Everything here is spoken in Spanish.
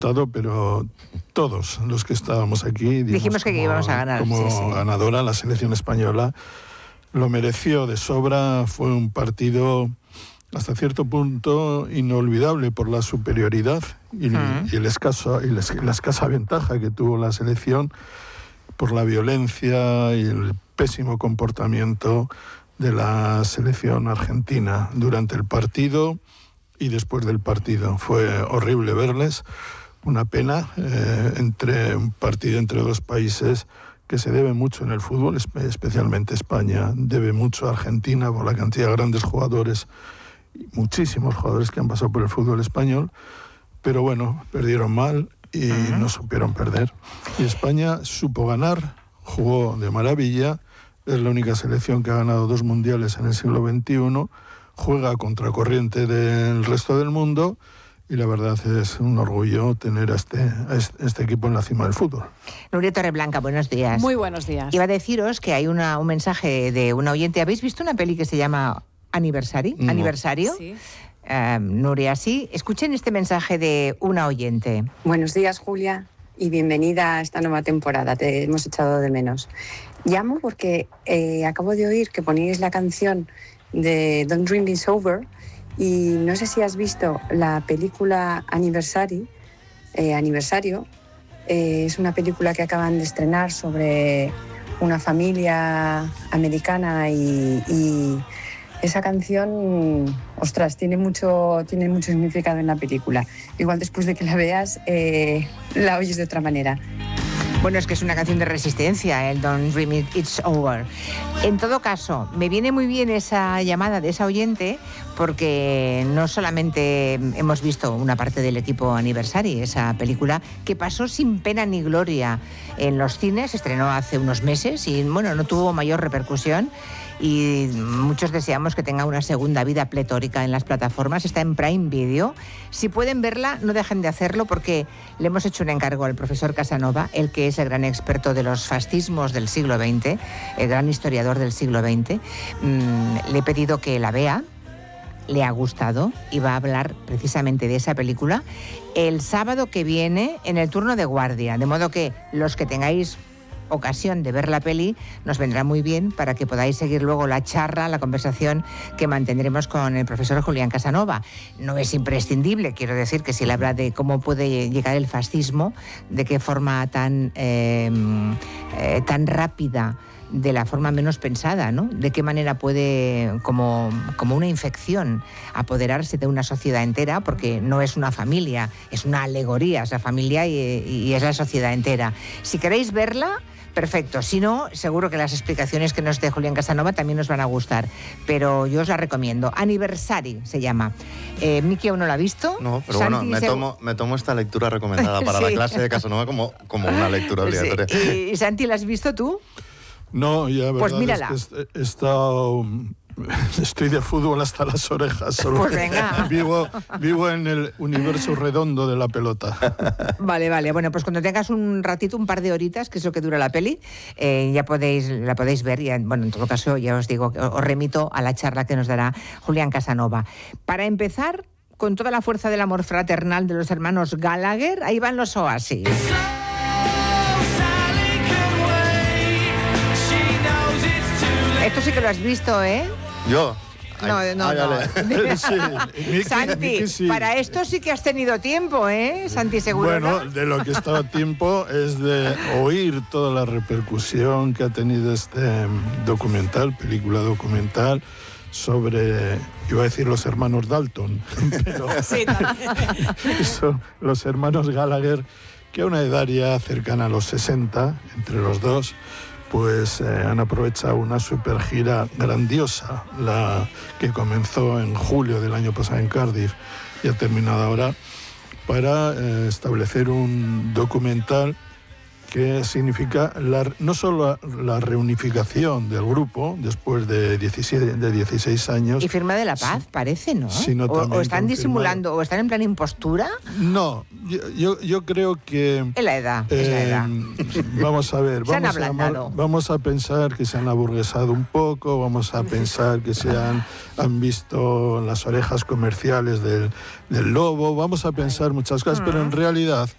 pero todos los que estábamos aquí dijimos que íbamos a ganar. Como ganadora, la selección española lo mereció de sobra. Fue un partido hasta cierto punto inolvidable por la superioridad y la escasa ventaja que tuvo la selección, por la violencia y el pésimo comportamiento de la selección argentina durante el partido y después del partido. Fue horrible verles, una pena, entre un partido entre dos países que se debe mucho en el fútbol, especialmente España, debe mucho a Argentina por la cantidad de grandes jugadores, muchísimos jugadores que han pasado por el fútbol español, pero bueno, perdieron mal y no supieron perder. Y España supo ganar, jugó de maravilla, es la única selección que ha ganado 2 mundiales en el siglo XXI, juega a contracorriente del resto del mundo y la verdad es un orgullo tener a este equipo en la cima del fútbol. Nuria Torreblanca, buenos días. Muy buenos días. Iba a deciros que hay un mensaje de una oyente. ¿Habéis visto una peli que se llama Aniversario? Sí. Nuria, sí. Escuchen este mensaje de una oyente. Buenos días, Julia, y bienvenida a esta nueva temporada. Te hemos echado de menos. Llamo porque acabo de oír que poníais la canción de Don't Dream It's Over y no sé si has visto la película Aniversario. Es una película que acaban de estrenar sobre una familia americana y esa canción, ostras, tiene mucho significado en la película. Igual después de que la veas, la oyes de otra manera. Bueno, es que es una canción de resistencia, el Don't Dream It's Over. En todo caso, me viene muy bien esa llamada de esa oyente porque no solamente hemos visto una parte del equipo Aniversario, esa película que pasó sin pena ni gloria en los cines, se estrenó hace unos meses y bueno, no tuvo mayor repercusión. Y muchos deseamos que tenga una segunda vida pletórica en las plataformas. Está en Prime Video. Si pueden verla, no dejen de hacerlo porque le hemos hecho un encargo al profesor Casanova, el que es el gran experto de los fascismos del siglo XX, el gran historiador del siglo XX. Le he pedido que la vea, le ha gustado y va a hablar precisamente de esa película el sábado que viene en el turno de guardia. De modo que los que tengáis ocasión de ver la peli nos vendrá muy bien para que podáis seguir luego la charla, la conversación que mantendremos con el profesor Julián Casanova. No es imprescindible, quiero decir que si él habla de cómo puede llegar el fascismo, de qué forma tan rápida, de la forma menos pensada, ¿no? De qué manera puede, como una infección, apoderarse de una sociedad entera, porque no es una familia, es una alegoría, es la familia y es la sociedad entera. Si queréis verla, perfecto. Si no, seguro que las explicaciones que nos dé Julián Casanova también nos van a gustar. Pero yo os la recomiendo. Aniversario se llama. Miki aún no la ha visto. No, pero Santi, bueno, me tomo esta lectura recomendada para sí. La clase de Casanova como una lectura obligatoria. Sí. ¿Y Santi, la has visto tú? No, ya verdad pues mírala. Es que estoy de fútbol hasta las orejas. Solo pues venga. Vivo en el universo redondo de la pelota. Vale. Bueno, pues cuando tengas un ratito, un par de horitas, que es lo que dura la peli, la podéis ver. Y, bueno, en todo caso, ya os digo, os remito a la charla que nos dará Julián Casanova. Para empezar, con toda la fuerza del amor fraternal de los hermanos Gallagher, ahí van los Oasis. Esto sí que lo has visto, ¿eh? ¿Yo? No. Sí, Santi, sí. para esto sí que has tenido tiempo, ¿eh? Santi, seguro. Bueno, de lo que he estado tiempo es de oír toda la repercusión que ha tenido este película documental, sobre, iba a decir los hermanos Dalton, pero Sí, son los hermanos Gallagher, que a una edad ya cercana a los 60, entre los dos, pues han aprovechado una super gira grandiosa, la que comenzó en julio del año pasado en Cardiff y ha terminado ahora, para establecer un documental que significa no solo la reunificación del grupo después de 16 años. Y firma de la paz, parece, ¿no? Sino o están disimulando, o están en plan impostura. No, yo creo que... Es la edad, es la edad. Vamos a ver, se han ablandado. Vamos a pensar que se han aburguesado un poco, vamos a pensar que han visto las orejas comerciales del lobo, vamos a pensar muchas cosas, pero en realidad